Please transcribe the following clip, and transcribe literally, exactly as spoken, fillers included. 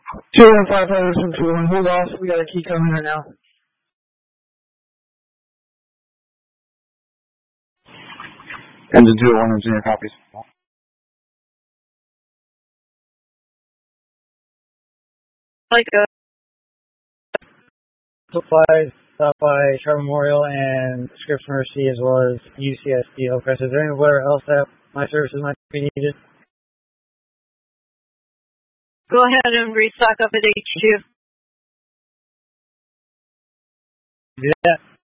Two and five others from two one. Who lost? We got a key coming right now. Engine two one, engineer copies. Like a Supplies stop by Char Memorial and Scripps Mercy as well as U C S D Hillcrest. Is there anywhere else that my services might be needed? Go ahead and restock up at H Q. Do that.